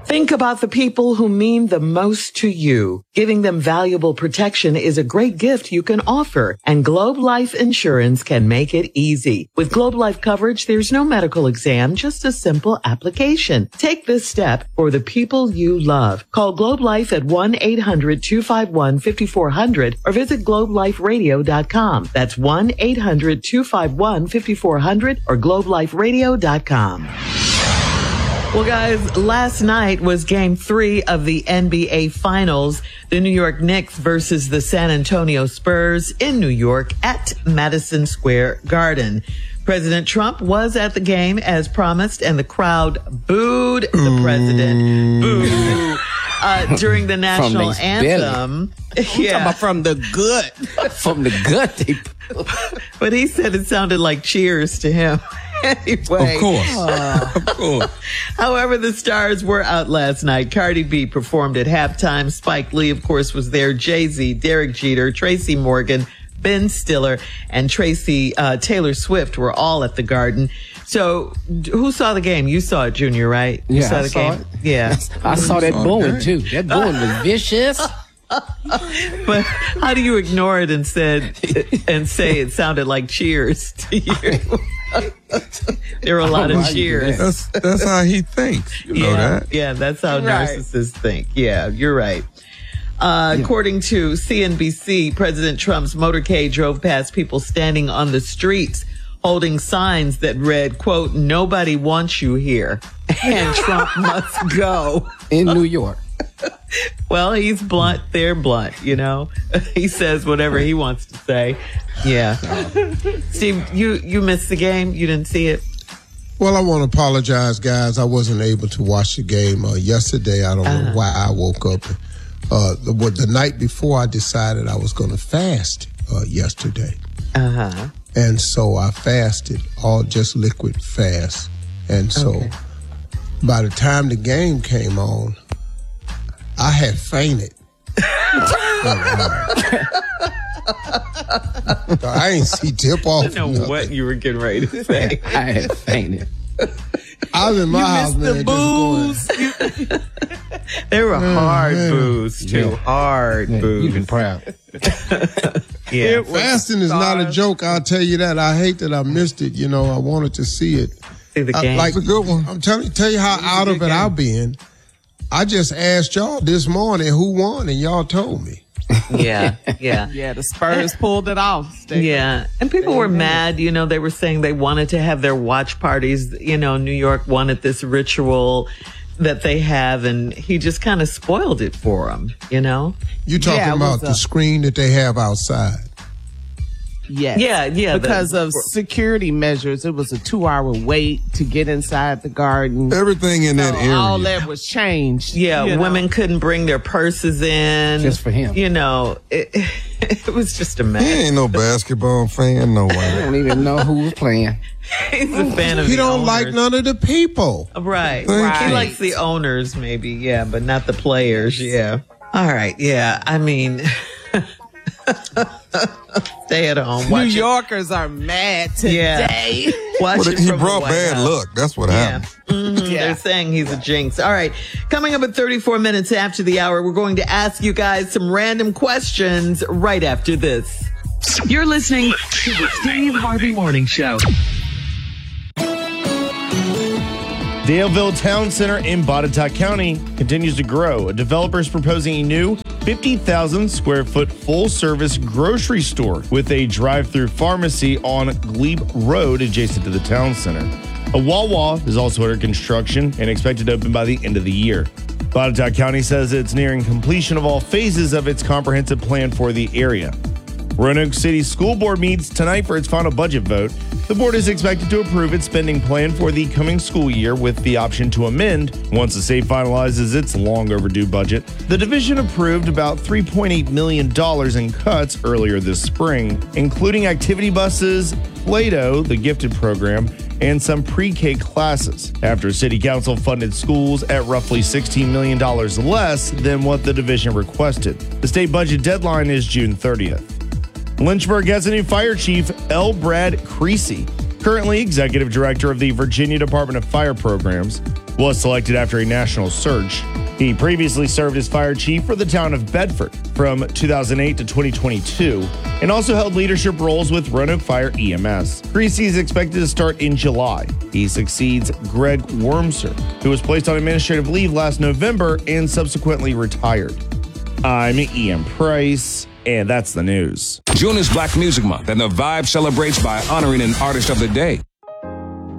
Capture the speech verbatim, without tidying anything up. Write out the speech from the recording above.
Think about the people who mean the most to you. Giving them valuable protection is a great gift you can offer, and Globe Life Insurance can make it easy. With Globe Life coverage, there's no medical exam, just a simple application. Take this step for the people you love. Call Globe Life at one eight hundred two five one five four zero zero or visit globe life radio dot com. That's one eight hundred two five one five four zero zero or globe life radio dot com. Well, guys, last night was game three of the N B A Finals. The New York Knicks versus the San Antonio Spurs in New York at Madison Square Garden. President Trump was at the game as promised, and the crowd booed the president. Boo. Uh, during the national anthem. Yeah. About from the good. From the good. But he said it sounded like cheers to him. Anyway. Of course. Uh, of course. However, the stars were out last night. Cardi B performed at halftime. Spike Lee, of course, was there. Jay-Z, Derek Jeter, Tracy Morgan, Ben Stiller, and Tracy uh, Taylor Swift were all at the Garden. So, who saw the game? You saw it, Junior, right? You yeah, saw I the saw game? it. Yeah. I saw that booing, too. That booing was vicious. But how do you ignore it and said and say it sounded like cheers to you? There were a lot of cheers. That's that's how he thinks. You know yeah, that? Yeah, that's how right. narcissists think. Yeah, you're right. Uh, yeah. According to C N B C, President Trump's motorcade drove past people standing on the streets holding signs that read, quote, "Nobody wants you here," and Trump must go. In New York. Well, he's blunt. They're blunt, you know. He says whatever he wants to say. Yeah. Steve, you, you missed the game? You didn't see it? Well, I want to apologize, guys. I wasn't able to watch the game uh, yesterday. I don't uh-huh. know why I woke up. Uh, the, the night before, I decided I was going to fast uh, yesterday. Uh-huh. And so I fasted, all just liquid fast. And so okay. by the time the game came on, I had fainted. I ain't see tip off. I don't know what you were getting ready to say. I had fainted. I was in my you house, man. The booze. They were man, hard man. booze, too. Yeah. Hard man, booze. You've been proud. Yeah. Fasting is not a joke, I'll tell you that. I hate that I missed it. You know, I wanted to see it. See the game. I, like, it's a good one. I'm telling tell you how out of it game. I've been. I just asked y'all this morning who won, and y'all told me. Yeah, yeah. Yeah, the Spurs pulled it off. They, yeah, and people were mad. You know, they were saying they wanted to have their watch parties. You know, New York wanted this ritual that they have, and he just kind of spoiled it for them, you know? You talking yeah, about the a- screen that they have outside? Yes. Yeah, yeah. Because the, of security measures, it was a two-hour wait to get inside the Garden. Everything in so that area. All that was changed. Yeah, you know? Women couldn't bring their purses in. Just for him. You know, it, it was just a mess. He ain't no basketball fan, no way. I don't even know who was playing. He's a fan of He the don't owners. like none of the people. Right. right. He likes the owners, maybe, yeah, but not the players, yeah. All right, yeah, I mean... Stay at home. Watch New it. Yorkers are mad today. Yeah. Watch well, it he from brought the White bad House. luck. That's what yeah. happened. Mm-hmm. Yeah. They're saying he's a jinx. All right. Coming up at thirty-four minutes after the hour, we're going to ask you guys some random questions right after this. You're listening to the Steve Harvey Morning Show. Daleville Town Center in Botetourt County continues to grow. A developer is proposing a new fifty thousand square foot full-service grocery store with a drive-through pharmacy on Glebe Road adjacent to the town center. A Wawa is also under construction and expected to open by the end of the year. Botetourt County says it's nearing completion of all phases of its comprehensive plan for the area. Roanoke City School Board meets tonight for its final budget vote. The board is expected to approve its spending plan for the coming school year with the option to amend once the state finalizes its long overdue budget. The division approved about three point eight million dollars in cuts earlier this spring, including activity buses, Play-Doh, the gifted program, and some pre-K classes, after City Council funded schools at roughly sixteen million dollars less than what the division requested. The state budget deadline is June thirtieth. Lynchburg has a new fire chief, L. Brad Creasy. currently executive director of the Virginia Department of Fire Programs, was selected after a national search. He previously served as fire chief for the town of Bedford from two thousand eight to twenty twenty-two and also held leadership roles with Roanoke Fire E M S. Creasy is expected to start in July. He succeeds Greg Wormser, who was placed on administrative leave last November and subsequently retired. I'm Ian Price, and that's the news. June is Black Music Month, and the Vibe celebrates by honoring an artist of the day.